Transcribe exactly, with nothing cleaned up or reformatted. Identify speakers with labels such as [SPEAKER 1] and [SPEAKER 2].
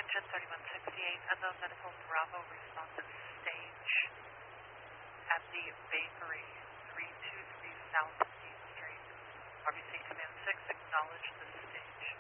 [SPEAKER 1] ten thirty-one sixty-eight, unknown medical Bravo responsive stage at the bakery, three two three South Main Street. R B C Command six, acknowledge the stage.